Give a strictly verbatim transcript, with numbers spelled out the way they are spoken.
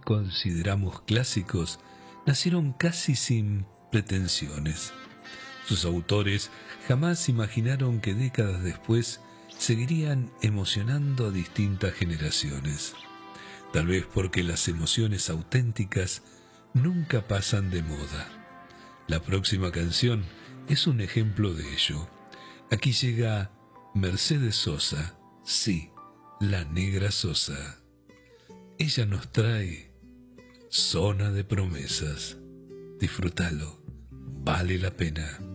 consideramos clásicos nacieron casi sin pretensiones. Sus autores jamás imaginaron que décadas después seguirían emocionando a distintas generaciones. Tal vez porque las emociones auténticas nunca pasan de moda. La próxima canción es un ejemplo de ello. Aquí llega Mercedes Sosa, sí, la Negra Sosa. Ella nos trae Zona de Promesas. Disfrútalo, vale la pena.